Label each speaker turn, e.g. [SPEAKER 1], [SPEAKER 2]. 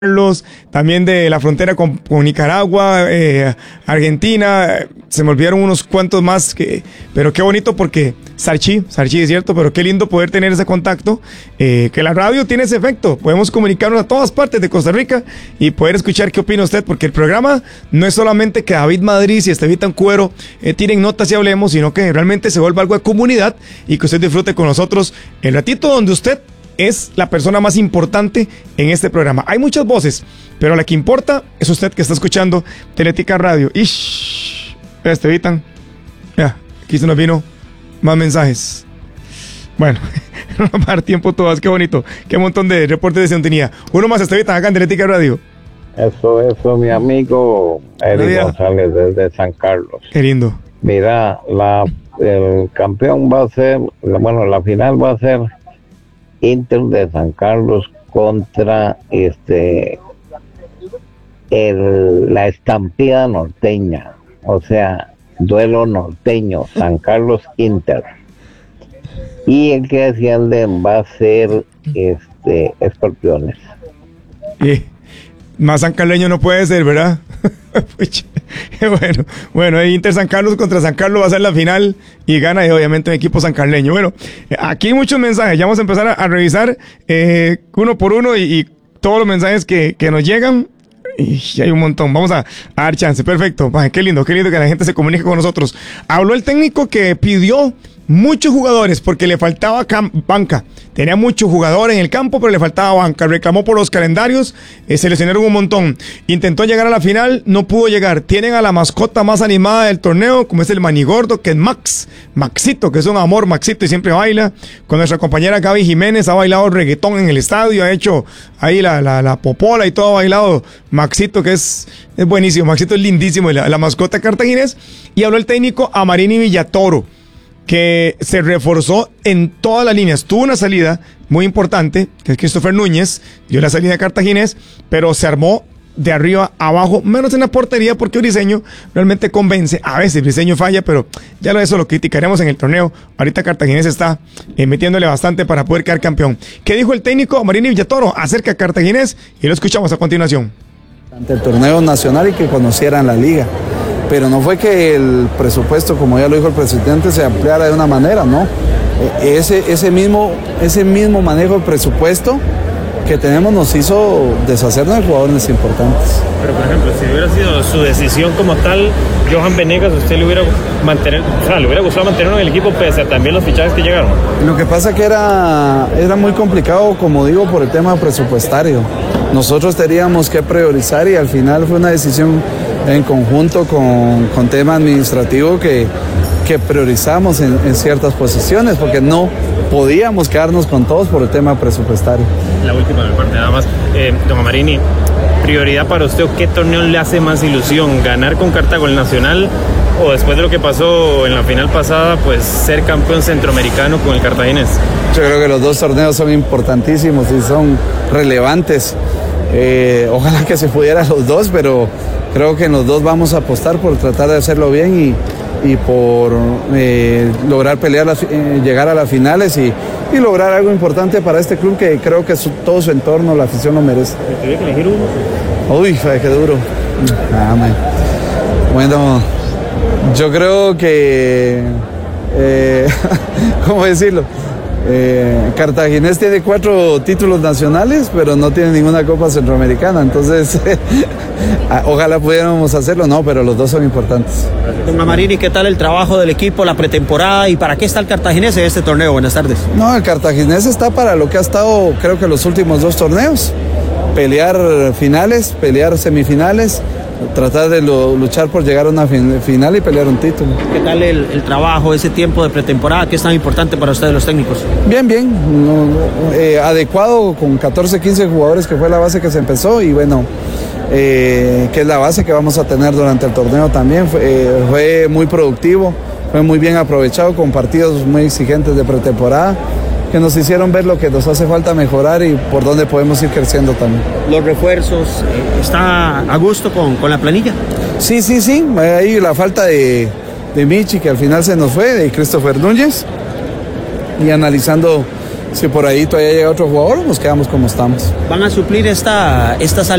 [SPEAKER 1] también de la frontera con Nicaragua, Argentina, se me olvidaron unos cuantos más, pero qué bonito porque Sarchi es cierto, pero qué lindo poder tener ese contacto, que la radio tiene ese efecto, podemos comunicarnos a todas partes de Costa Rica y poder escuchar qué opina usted, porque el programa no es solamente que David Madrid y Estevitan Cuero tiren notas y hablemos, sino que realmente se vuelva algo de comunidad y que usted disfrute con nosotros el ratito donde usted es la persona más importante en este programa. Hay muchas voces, pero la que importa es usted que está escuchando Teletica Radio. Ish, Estevitan, ya, aquí se nos vino más mensajes. Bueno, no va a dar tiempo todas, qué bonito, qué montón de reportes de sintonía. Uno más, Estevitan, acá en Teletica Radio.
[SPEAKER 2] Eso, mi amigo Eric González desde San Carlos.
[SPEAKER 1] Qué lindo.
[SPEAKER 2] Mira, el campeón va a ser, la final va a ser Inter de San Carlos contra la Estampida Norteña, o sea, duelo norteño, San Carlos Inter. Y el que asciende va a ser Escorpiones.
[SPEAKER 1] Más sancarleño no puede ser, ¿verdad? Bueno, Inter San Carlos contra San Carlos va a ser la final y gana obviamente un equipo sancarleño. Bueno, aquí hay muchos mensajes, ya vamos a empezar a revisar uno por uno y todos los mensajes que nos llegan. Y hay un montón, vamos a dar chance, perfecto. Qué lindo que la gente se comunique con nosotros. Habló el técnico que pidió muchos jugadores porque le faltaba banca. Tenía muchos jugadores en el campo, pero le faltaba banca. Reclamó por los calendarios, se lesionaron un montón. Intentó llegar a la final, no pudo llegar. Tienen a la mascota más animada del torneo, como es el manigordo, que es Maxito, que es un amor, Maxito, y siempre baila. Con nuestra compañera Gaby Jiménez ha bailado reggaetón en el estadio, ha hecho ahí la popola y todo ha bailado. Maxito, que es buenísimo, Maxito es lindísimo, la mascota cartaginés. Y habló el técnico Amarini Villatoro, que se reforzó en todas las líneas. Tuvo una salida muy importante, que es Christopher Núñez, dio la salida cartaginés, pero se armó de arriba a abajo, menos en la portería, porque Briseño realmente convence. A veces Briseño falla, pero ya eso lo criticaremos en el torneo. Ahorita Cartaginés está metiéndole bastante para poder quedar campeón. ¿Qué dijo el técnico Amarini Villatoro acerca de Cartaginés? Y lo escuchamos a continuación.
[SPEAKER 3] Ante el torneo nacional y que conocieran la liga. Pero no fue que el presupuesto, como ya lo dijo el presidente, se ampliara de una manera, ¿no? Ese mismo manejo del presupuesto que tenemos nos hizo deshacernos de jugadores importantes.
[SPEAKER 4] Pero, por ejemplo, si hubiera sido su decisión como tal, Johan Venegas, ¿usted le hubiera gustado mantenerlo en el equipo pese a también los fichajes que llegaron?
[SPEAKER 3] Lo que pasa que era muy complicado, como digo, por el tema presupuestario. Nosotros teníamos que priorizar y al final fue una decisión en conjunto con tema administrativo que priorizamos en ciertas posiciones porque no podíamos quedarnos con todos por el tema presupuestario.
[SPEAKER 4] La última de mi parte nada más, don Amarini, prioridad para usted, ¿qué torneo le hace más ilusión? ¿Ganar con Cartago el Nacional o después de lo que pasó en la final pasada, pues ser campeón centroamericano con el Cartaginés?
[SPEAKER 3] Yo creo que los dos torneos son importantísimos y son relevantes. Ojalá que se pudieran los dos, pero creo que en los dos vamos a apostar por tratar de hacerlo bien y por lograr llegar a las finales y lograr algo importante para este club que creo que todo su entorno, la afición lo merece.
[SPEAKER 4] ¿Tuviera que elegir uno?
[SPEAKER 3] Uy, qué duro. Bueno, yo creo que ¿cómo decirlo? Cartaginés tiene 4 títulos nacionales, pero no tiene ninguna Copa Centroamericana, entonces ojalá pudiéramos hacerlo, no, pero los dos son importantes.
[SPEAKER 5] Don Amarini, ¿qué tal el trabajo del equipo, la pretemporada y para qué está el Cartaginés en este torneo? Buenas tardes.
[SPEAKER 3] No, el Cartaginés está para lo que ha estado, creo que los últimos 2 torneos, pelear finales, pelear semifinales, tratar de luchar por llegar a una final y pelear un título.
[SPEAKER 5] ¿Qué tal el trabajo, ese tiempo de pretemporada? ¿Qué es tan importante para ustedes los técnicos?
[SPEAKER 3] Bien, adecuado con 14, 15 jugadores que fue la base que se empezó y bueno, que es la base que vamos a tener durante el torneo también. Fue muy productivo, fue muy bien aprovechado con partidos muy exigentes de pretemporada que nos hicieron ver lo que nos hace falta mejorar y por dónde podemos ir creciendo también.
[SPEAKER 5] ¿Los refuerzos está a gusto con la planilla?
[SPEAKER 3] Sí, ahí la falta de Michi que al final se nos fue, de Christopher Núñez, y analizando si por ahí todavía llega otro jugador, nos quedamos como estamos.
[SPEAKER 5] ¿Van a suplir esta salida?